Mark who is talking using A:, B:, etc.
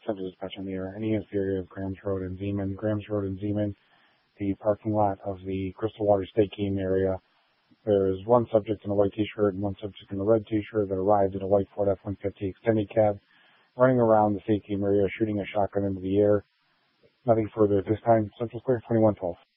A: Central Dispatch on the air. Any is the area of Grams Road and Zeeman. Grams Road and Zeeman, the parking lot of the Crystal Water State Game area. There is one subject in a white t-shirt and one subject in a red t-shirt that arrived in a white Ford F-150 extended cab, running around the State Game area, shooting a shotgun into the air. Nothing further at this time. Central Clear, 2112.